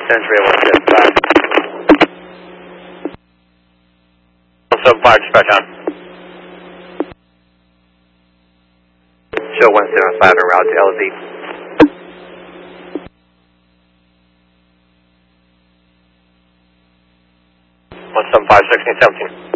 Entry 175. 175, dispatch on. Show 175 en route to LZ. 175, 1617.